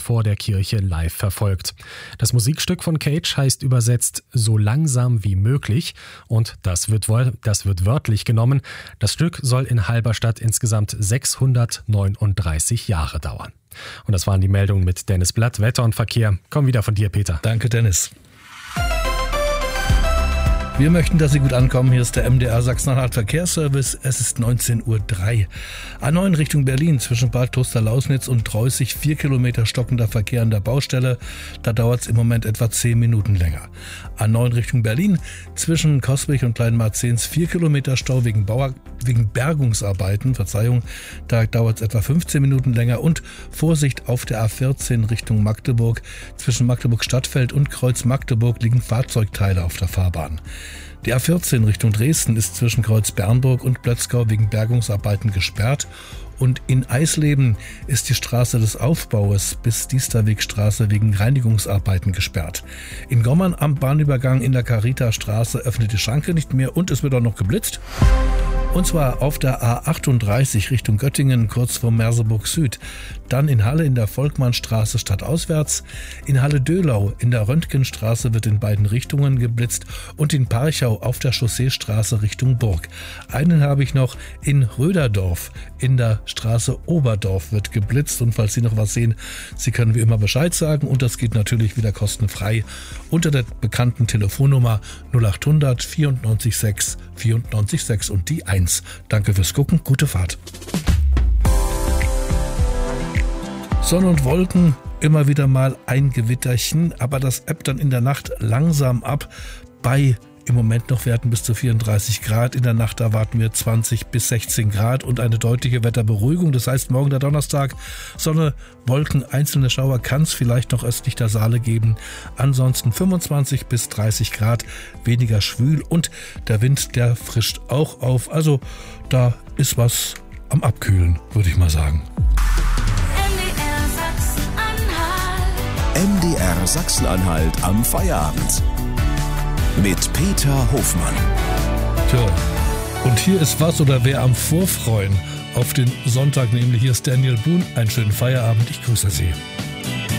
vor der Kirche live verfolgt. Das Musikstück von Cage heißt übersetzt »So langsam wie möglich« und das wird wörtlich genommen. Das Stück soll in Halberstadt insgesamt 639 Jahre dauern. Und das waren die Meldungen mit Dennis Blatt, Wetter und Verkehr. Komm wieder von dir, Peter. Danke, Dennis. Wir möchten, dass Sie gut ankommen. Hier ist der MDR Sachsen-Anhalt Verkehrsservice. Es ist 19:03 Uhr. A9 Richtung Berlin zwischen Bad Kloster-Lausnitz und Treußig 4 Kilometer stockender Verkehr an der Baustelle. Da dauert es im Moment etwa 10 Minuten länger. A9 Richtung Berlin zwischen Coswig und Kleinmarzens 4 Kilometer Stau wegen Bergungsarbeiten. Da dauert es etwa 15 Minuten länger. Und Vorsicht auf der A14 Richtung Magdeburg. Zwischen Magdeburg-Stadtfeld und Kreuz Magdeburg liegen Fahrzeugteile auf der Fahrbahn. Die A14 Richtung Dresden ist zwischen Kreuz Bernburg und Plötzgau wegen Bergungsarbeiten gesperrt. Und in Eisleben ist die Straße des Aufbaues bis Diesterwegstraße wegen Reinigungsarbeiten gesperrt. In Gommern am Bahnübergang in der Carita-Straße öffnet die Schranke nicht mehr und es wird auch noch geblitzt. Und zwar auf der A38 Richtung Göttingen, kurz vor Merseburg Süd. Dann in Halle in der Volkmannstraße stadtauswärts. In Halle-Döhlau in der Röntgenstraße wird in beiden Richtungen geblitzt. Und in Parchau auf der Chausseestraße Richtung Burg. Einen habe ich noch in Röderdorf. In der Straße Oberdorf wird geblitzt. Und falls Sie noch was sehen, Sie können wie immer Bescheid sagen. Und das geht natürlich wieder kostenfrei unter der bekannten Telefonnummer 0800 94 6 94 6 und die 1. Danke fürs Gucken, gute Fahrt. Sonne und Wolken, immer wieder mal ein Gewitterchen, aber das ebbt dann in der Nacht langsam ab. Bei im Moment noch Werten bis zu 34 Grad. In der Nacht erwarten wir 20 bis 16 Grad und eine deutliche Wetterberuhigung. Das heißt, morgen der Donnerstag, Sonne, Wolken, einzelne Schauer kann es vielleicht noch östlich der Saale geben. Ansonsten 25 bis 30 Grad, weniger schwül und der Wind, der frischt auch auf. Also da ist was am Abkühlen, würde ich mal sagen. MDR Sachsen-Anhalt am Feierabend. Mit Peter Hofmann. Tja, und hier ist was oder wer am Vorfreuen auf den Sonntag, nämlich hier ist Daniel Boone. Einen schönen Feierabend, ich grüße Sie.